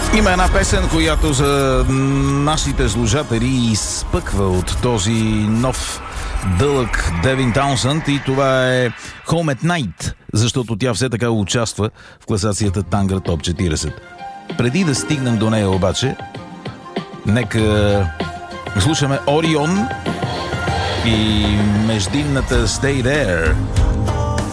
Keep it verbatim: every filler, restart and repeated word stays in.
Има една песен, която за нашите слушатели изпъква от този нов дълъг Девин Таунсънд и това е Home at Night, защото тя все така участва в класацията Tangra Top четиридесет. Преди да стигнем до нея обаче, нека слушаме Орион и междинната Stay There.